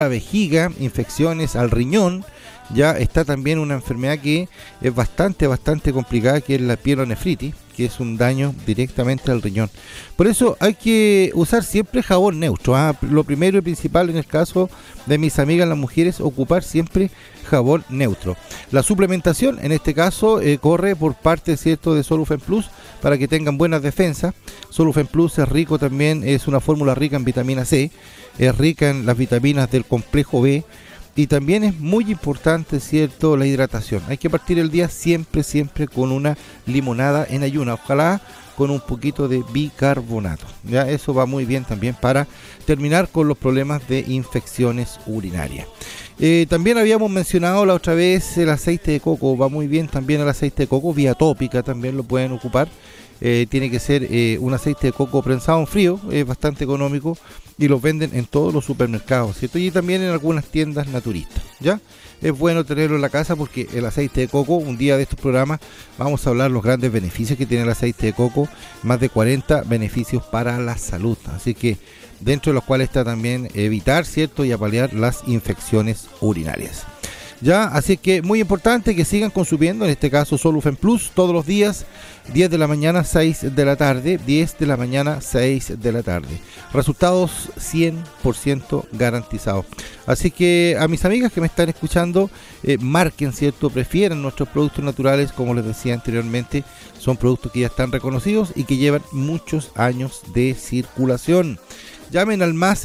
la vejiga, infecciones al riñón. Ya está también una enfermedad que es bastante complicada, que es la pielonefritis, que es un daño directamente al riñón. Por eso hay que usar siempre jabón neutro. Lo primero y principal en el caso de mis amigas las mujeres, ocupar siempre jabón neutro. La suplementación en este caso corre por parte, ¿cierto?, de Solufen Plus para que tengan buenas defensas. Solufen Plus es rico también, es una fórmula rica en vitamina C, es rica en las vitaminas del complejo B. Y también es muy importante, ¿cierto?, la hidratación. Hay que partir el día siempre con una limonada en ayuna, ojalá con un poquito de bicarbonato. Ya eso va muy bien también para terminar con los problemas de infecciones urinarias. También habíamos mencionado la otra vez el aceite de coco, va muy bien también el aceite de coco, vía tópica también lo pueden ocupar. Tiene que ser un aceite de coco prensado en frío, es bastante económico y los venden en todos los supermercados, ¿cierto? Y también en algunas tiendas naturistas, ¿ya? Es bueno tenerlo en la casa porque el aceite de coco, un día de estos programas vamos a hablar los grandes beneficios que tiene el aceite de coco, más de 40 beneficios para la salud, así que dentro de los cuales está también evitar, ¿cierto?, y apalear las infecciones urinarias. Ya, así que muy importante que sigan consumiendo, en este caso Solufen Plus, todos los días, 10 de la mañana, 6 de la tarde, 10 de la mañana, 6 de la tarde. Resultados 100% garantizados. Así que a mis amigas que me están escuchando, marquen, ¿cierto? Prefieren nuestros productos naturales, como les decía anteriormente, son productos que ya están reconocidos y que llevan muchos años de circulación. Llamen al más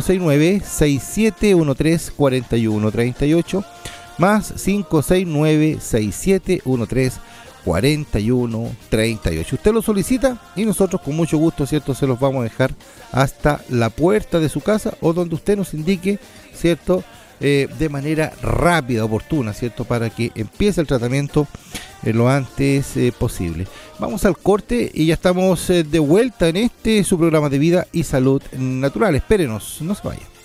569-6713-4138, más 569-6713-4138. Usted lo solicita y nosotros con mucho gusto, ¿cierto?, se los vamos a dejar hasta la puerta de su casa o donde usted nos indique, ¿cierto?, de manera rápida, oportuna, ¿cierto?, para que empiece el tratamiento lo antes posible. Vamos al corte y ya estamos de vuelta en su programa de Vida y Salud Natural. Espérenos, no se vayan.